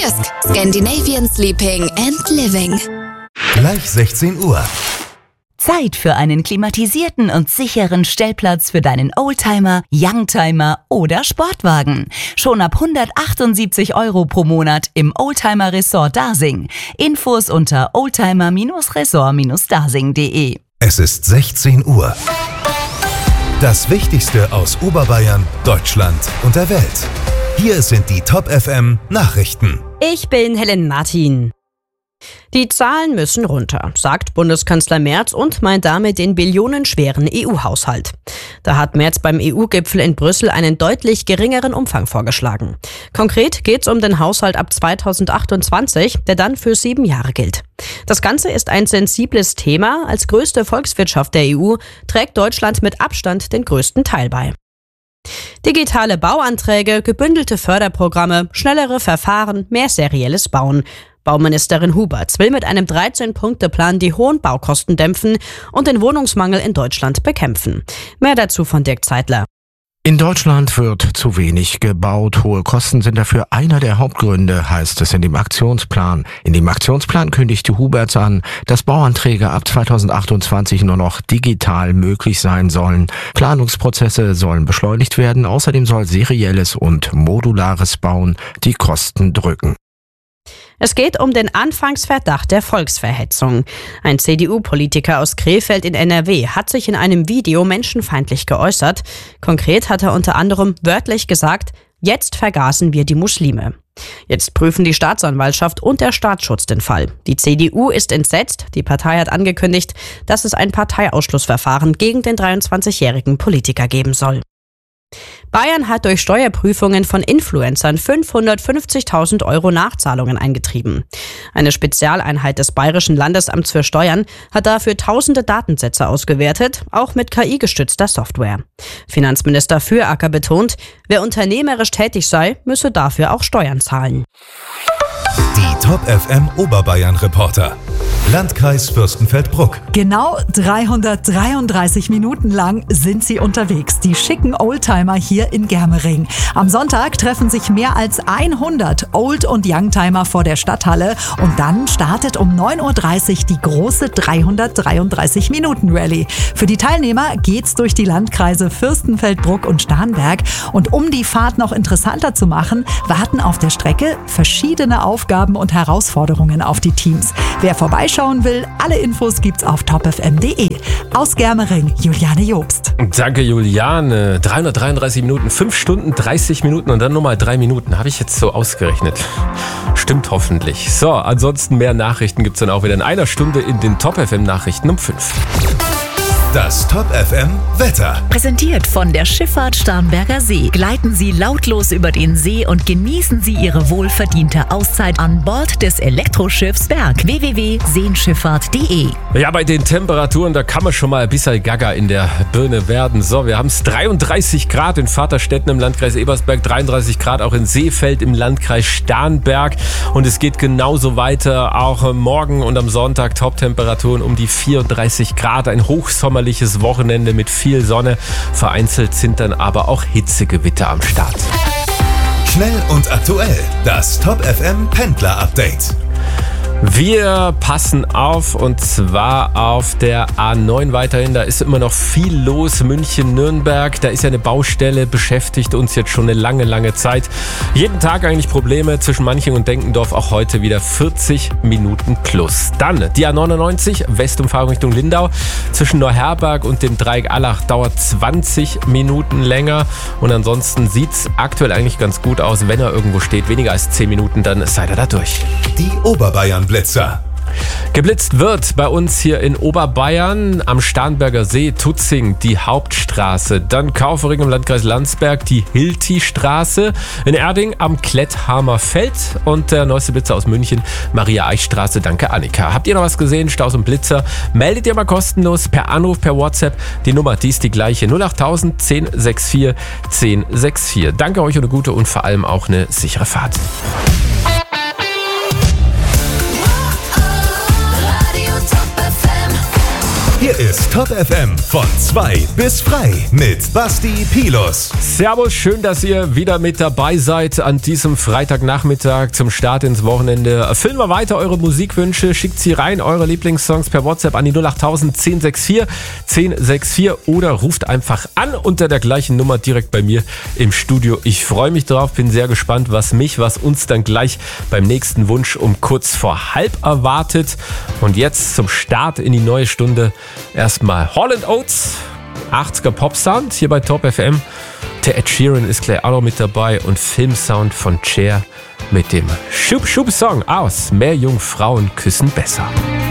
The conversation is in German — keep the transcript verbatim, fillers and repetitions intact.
Kiosk. Scandinavian Sleeping and Living. Gleich sechzehn Uhr. Zeit für einen klimatisierten und sicheren Stellplatz für deinen Oldtimer, Youngtimer oder Sportwagen. Schon ab hundertachtundsiebzig Euro pro Monat im Oldtimer Resort Dasing. Infos unter oldtimer Resort Dasing punkt de. Es ist sechzehn Uhr. Das Wichtigste aus Oberbayern, Deutschland und der Welt. Hier sind die Top F M Nachrichten. Ich bin Helen Martin. Die Zahlen müssen runter, sagt Bundeskanzler Merz und meint damit den billionenschweren E U-Haushalt. Da hat Merz beim E U-Gipfel in Brüssel einen deutlich geringeren Umfang vorgeschlagen. Konkret geht's um den Haushalt ab zweitausendachtundzwanzig, der dann für sieben Jahre gilt. Das Ganze ist ein sensibles Thema. Als größte Volkswirtschaft der E U trägt Deutschland mit Abstand den größten Teil bei. Digitale Bauanträge, gebündelte Förderprogramme, schnellere Verfahren, mehr serielles Bauen. Bauministerin Huberts will mit einem dreizehn-Punkte-Plan die hohen Baukosten dämpfen und den Wohnungsmangel in Deutschland bekämpfen. Mehr dazu von Dirk Zeitler. In Deutschland wird zu wenig gebaut. Hohe Kosten sind dafür einer der Hauptgründe, heißt es in dem Aktionsplan. In dem Aktionsplan kündigte Huberts an, dass Bauanträge ab zweitausendachtundzwanzig nur noch digital möglich sein sollen. Planungsprozesse sollen beschleunigt werden. Außerdem soll serielles und modulares Bauen die Kosten drücken. Es geht um den Anfangsverdacht der Volksverhetzung. Ein C D U-Politiker aus Krefeld in N R W hat sich in einem Video menschenfeindlich geäußert. Konkret hat er unter anderem wörtlich gesagt, jetzt vergaßen wir die Muslime. Jetzt prüfen die Staatsanwaltschaft und der Staatsschutz den Fall. Die C D U ist entsetzt. Die Partei hat angekündigt, dass es ein Parteiausschlussverfahren gegen den dreiundzwanzigjährigen Politiker geben soll. Bayern hat durch Steuerprüfungen von Influencern fünfhundertfünfzigtausend Euro Nachzahlungen eingetrieben. Eine Spezialeinheit des Bayerischen Landesamts für Steuern hat dafür tausende Datensätze ausgewertet, auch mit K I-gestützter Software. Finanzminister Füracker betont, wer unternehmerisch tätig sei, müsse dafür auch Steuern zahlen. Die Top F M Oberbayern Reporter. Landkreis Fürstenfeldbruck. Genau dreihundertdreiunddreißig Minuten lang sind sie unterwegs, die schicken Oldtimer hier in Germering. Am Sonntag treffen sich mehr als hundert Old- und Youngtimer vor der Stadthalle und dann startet um neun Uhr dreißig die große dreihundertdreiunddreißig Minuten Rallye. Für die Teilnehmer geht's durch die Landkreise Fürstenfeldbruck und Starnberg und um die Fahrt noch interessanter zu machen, warten auf der Strecke verschiedene Aufgaben und Herausforderungen auf die Teams. Wer vorbeischauen will, alle Infos gibt's auf top f m punkt de. Aus Germering, Juliane Jobst. Danke, Juliane. dreihundertdreiunddreißig Minuten, fünf Stunden, dreißig Minuten und dann nochmal drei Minuten. Habe ich jetzt so ausgerechnet. Stimmt hoffentlich. So, ansonsten mehr Nachrichten gibt's dann auch wieder in einer Stunde in den Top F M Nachrichten um fünf. Das Top F M Wetter. Präsentiert von der Schifffahrt Starnberger See. Gleiten Sie lautlos über den See und genießen Sie Ihre wohlverdiente Auszeit an Bord des Elektroschiffs Berg. w w w punkt seenschifffahrt punkt de. Ja, bei den Temperaturen, da kann man schon mal ein bisschen gaga in der Birne werden. So, wir haben es dreiunddreißig Grad in Vaterstetten im Landkreis Ebersberg, dreiunddreißig Grad auch in Seefeld im Landkreis Starnberg. Und es geht genauso weiter, auch morgen und am Sonntag Top-Temperaturen um die vierunddreißig Grad. Ein Hochsommer Wochenende mit viel Sonne. Vereinzelt sind dann aber auch Hitzegewitter am Start. Schnell und aktuell. Das Top F M Pendler Update. Wir passen auf und zwar auf der A neun weiterhin. Da ist immer noch viel los. München-Nürnberg, da ist ja eine Baustelle, beschäftigt uns jetzt schon eine lange, lange Zeit. Jeden Tag eigentlich Probleme zwischen Manching und Denkendorf. Auch heute wieder vierzig Minuten plus. Dann die A neunundneunzig, Westumfahrung Richtung Lindau. Zwischen Neuherberg und dem Dreieck Allach dauert zwanzig Minuten länger. Und ansonsten sieht es aktuell eigentlich ganz gut aus. Wenn er irgendwo steht, weniger als zehn Minuten, dann seid ihr da durch. Die Oberbayern Blitzer. Geblitzt wird bei uns hier in Oberbayern am Starnberger See, Tutzing, die Hauptstraße. Dann Kaufering im Landkreis Landsberg, die Hilti-Straße. In Erding am Kletthamer Feld. Und der neueste Blitzer aus München, Maria-Eich-Straße. Danke, Annika. Habt ihr noch was gesehen? Staus und Blitzer? Meldet ihr mal kostenlos per Anruf, per WhatsApp. Die Nummer, die ist die gleiche. null acht null null null eins sechs vier eins null sechs vier. Danke euch und eine gute und vor allem auch eine sichere Fahrt. Hier ist Top F M von zwei bis frei mit Basti Pilus. Servus, schön, dass ihr wieder mit dabei seid an diesem Freitagnachmittag zum Start ins Wochenende. Erfüllen wir weiter eure Musikwünsche, schickt sie rein, eure Lieblingssongs per WhatsApp an die null acht tausend zehn sechs vier zehn sechs vier oder ruft einfach an unter der gleichen Nummer direkt bei mir im Studio. Ich freue mich drauf, bin sehr gespannt, was mich, was uns dann gleich beim nächsten Wunsch um kurz vor halb erwartet. Und jetzt zum Start in die neue Stunde erstmal Hall and Oates, achtziger Pop-Sound hier bei Top F M. Der Ed Sheeran ist gleich auch noch mit dabei und Filmsound von Cher mit dem Schub-Schub-Song aus Mehr Jungfrauen küssen besser.